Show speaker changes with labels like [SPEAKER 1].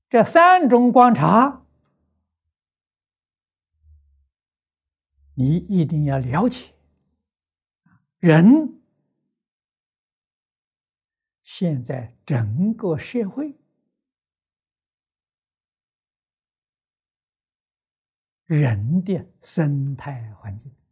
[SPEAKER 1] 这三种观察，你一定要了解。人现在整个社会，人的生态环境